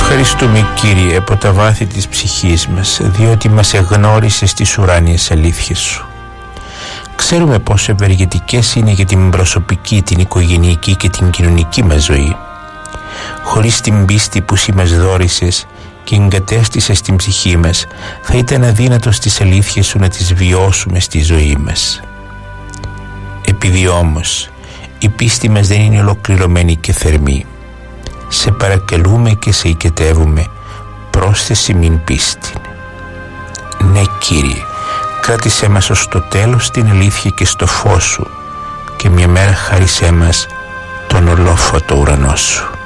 Ευχαριστούμε, Κύριε, από τα βάθη της ψυχής μας, διότι μας εγνώρισες τις ουράνιες αλήθειες Σου. Ξέρουμε πόσο ευεργετικές είναι για την προσωπική, την οικογενειακή και την κοινωνική μας ζωή. Χωρίς την πίστη που Συ μας δώρισες και εγκατέστησες στην ψυχή μας, θα ήταν αδύνατο στις αλήθειες Σου να τις βιώσουμε στη ζωή μας. Επειδή όμως η πίστη μας δεν είναι ολοκληρωμένη και θερμή, σε παρακαλούμε και σε οικετεύουμε, πρόσθεση μην πίστη. Ναι, Κύριε, κράτησέ μας ως το τέλος στην αλήθεια και στο φως Σου και μια μέρα χάρισέ μας τον ολόφωτο ουρανό Σου.